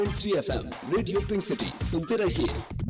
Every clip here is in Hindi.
3 FM रेडियो पिंक सिटी सुनते रहिए।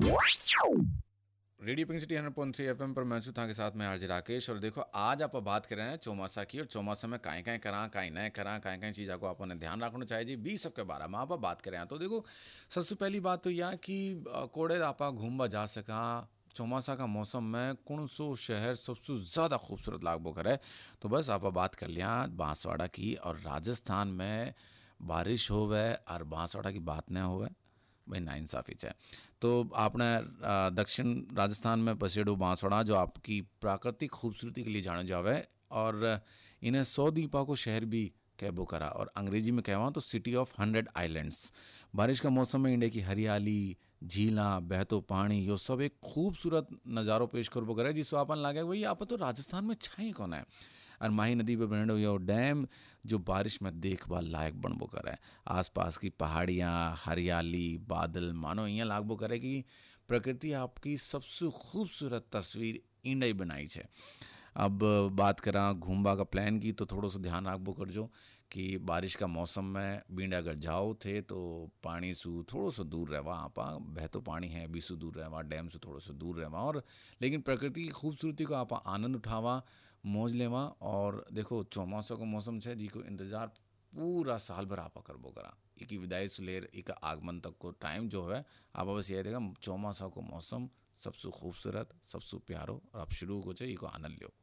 रेडियो पिंक सिटी 100.3 FM पर मैं था के साथ में आरजे राकेश। और देखो आज आप बात कर रहे हैं चौमासा की, और चौमासा में काएं काएं करा काएं नए करा काएं चीज़ को आपने ध्यान रखना चाहिए जी। 20 सब के बारे में आप बात करें तो देखो सबसे पहली बात तो यह कि कोड़े आप घूमवा जा सका चौमासा का मौसम में कौन सो शहर सबसे ज़्यादा खूबसूरत लागबो करे तो बस आप बात कर लिया बांसवाड़ा की। और राजस्थान में बारिश होवे और बांसवाड़ा की बात न होवे भाई नाइंसाफ़ी है। तो आपने दक्षिण राजस्थान में पसेड़ो बांसवाड़ा जो आपकी प्राकृतिक खूबसूरती के लिए जाना जावे, और इन्हें 100 द्वीपों को शहर भी कहबो करा, और अंग्रेजी में कहवा तो सिटी ऑफ 100 आइलैंड्स। बारिश का मौसम में इंडिया की हरियाली झीला बहतो पानी यो सब एक खूबसूरत नज़ारो पेश करबो करे जिसको अपन लागे वही आप तो राजस्थान में छाई कौन है। और माही नदी पे बनो यो डैम जो बारिश में देखभाल लायक बनबो करे। आसपास की पहाड़ियाँ हरियाली बादल मानो यहाँ लागबो करे कि प्रकृति आपकी सबसे खूबसूरत तस्वीर इंडा ही बनाई है। अब बात करा घूमबा का प्लान की तो थोड़ा सा ध्यान रखबो कर जो कि बारिश का मौसम में बींड अगर जाओ थे तो पानी से थोड़ा सा दूर रहवा। आप बहतो पानी है अभी से दूर रहवा, डैम से थोड़ा सा दूर रहवा, और लेकिन प्रकृति की खूबसूरती को आप आनंद उठावा मौज लेवा। और देखो चौमासा का मौसम है जी को इंतज़ार पूरा साल भर आप करबो करा। एक विदाई से लेर एक आगमन तक को टाइम जो है आप बस ये देखा चौमासा को मौसम सबसे खूबसूरत सबसे प्यारो, और आप शुरू को चाहिए को आनंद लो।